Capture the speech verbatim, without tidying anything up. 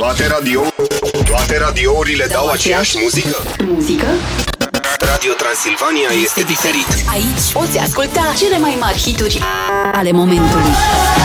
Toate radio Toate radiourile dau aceeași muzică? Muzică? Radio Transilvania este diferit. Aici poți asculta cele mai mari hituri ale momentului.